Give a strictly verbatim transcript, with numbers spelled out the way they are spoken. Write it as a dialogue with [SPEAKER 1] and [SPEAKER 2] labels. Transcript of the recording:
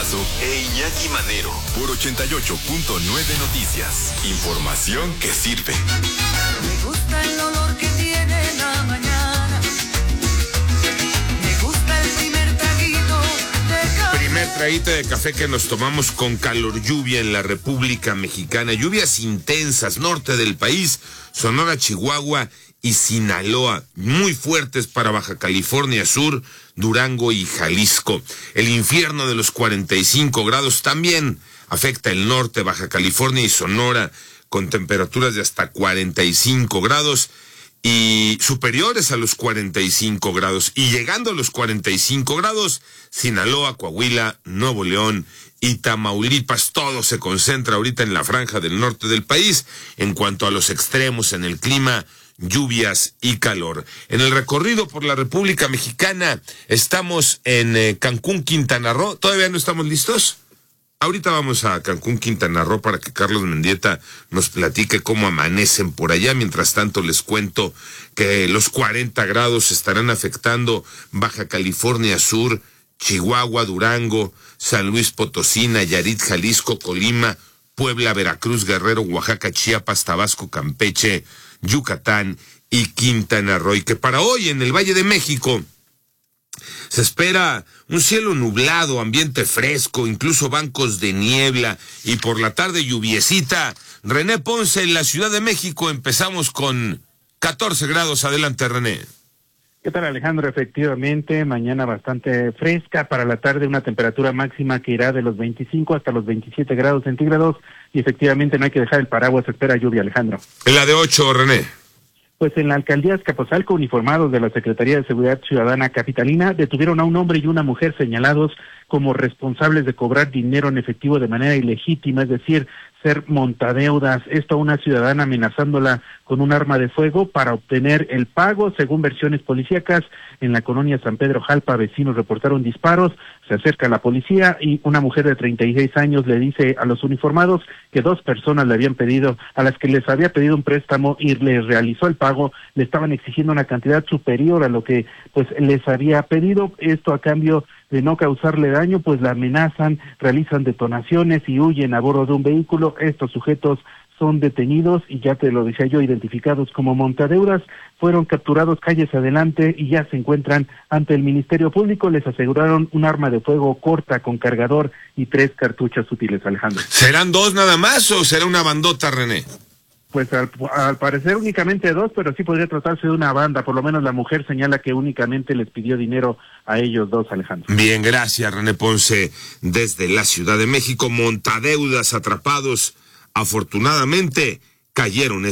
[SPEAKER 1] Mazo e Iñaki Manero por ochenta y ocho punto nueve Noticias. Información que sirve.
[SPEAKER 2] Me gusta el olor que tiene la mañana. Me gusta el primer traguito de café.
[SPEAKER 3] Primer traguito de café que nos tomamos con calor, lluvia en la República Mexicana. Lluvias intensas, norte del país, Sonora, Chihuahua y Sinaloa, muy fuertes para Baja California Sur, Durango y Jalisco. El infierno de los cuarenta y cinco grados también afecta el norte, Baja California y Sonora, con temperaturas de hasta cuarenta y cinco grados y superiores a los cuarenta y cinco grados. Y llegando a los cuarenta y cinco grados, Sinaloa, Coahuila, Nuevo León y Tamaulipas. Todo se concentra ahorita en la franja del norte del país. En cuanto a los extremos en el clima, lluvias y calor. En el recorrido por la República Mexicana estamos en eh, Cancún, Quintana Roo. ¿Todavía no estamos listos? Ahorita vamos a Cancún, Quintana Roo, para que Carlos Mendieta nos platique cómo amanecen por allá. Mientras tanto, les cuento que los cuarenta grados estarán afectando Baja California Sur, Chihuahua, Durango, San Luis Potosí, Nayarit, Jalisco, Colima, Puebla, Veracruz, Guerrero, Oaxaca, Chiapas, Tabasco, Campeche, Yucatán y Quintana Roo. Y que para hoy en el Valle de México se espera un cielo nublado, ambiente fresco, incluso bancos de niebla y por la tarde lluviecita. René Ponce, en la Ciudad de México, empezamos con catorce grados. Adelante, René.
[SPEAKER 4] ¿Qué tal, Alejandro? Efectivamente, mañana bastante fresca, para la tarde una temperatura máxima que irá de los veinticinco hasta los veintisiete grados centígrados y efectivamente no hay que dejar el paraguas, se espera lluvia, Alejandro.
[SPEAKER 3] En la de ocho, René.
[SPEAKER 4] Pues en la alcaldía Azcapotzalco, uniformados de la Secretaría de Seguridad Ciudadana Capitalina detuvieron a un hombre y una mujer señalados como responsables de cobrar dinero en efectivo de manera ilegítima, es decir, ser montadeudas. Esto a una ciudadana amenazándola con un arma de fuego para obtener el pago. Según versiones policíacas, en la colonia San Pedro Jalpa, vecinos reportaron disparos, se acerca la policía y una mujer de treinta y seis años le dice a los uniformados que dos personas le habían pedido, a las que les había pedido un préstamo y les realizó el pago, le estaban exigiendo una cantidad superior a lo que pues les había pedido. Esto a cambio de no causarle daño, pues la amenazan, realizan detonaciones y huyen a bordo de un vehículo. Estos sujetos son detenidos y ya te lo decía yo, identificados como montadeudas, fueron capturados calles adelante y ya se encuentran ante el Ministerio Público. Les aseguraron un arma de fuego corta con cargador y tres cartuchos útiles, Alejandro.
[SPEAKER 3] ¿Serán dos nada más o será una bandota, René?
[SPEAKER 4] Pues al, al parecer únicamente dos, pero sí podría tratarse de una banda. Por lo menos la mujer señala que únicamente les pidió dinero a ellos dos, Alejandro.
[SPEAKER 3] Bien, gracias, René Ponce, desde la Ciudad de México. Montadeudas atrapados, afortunadamente cayeron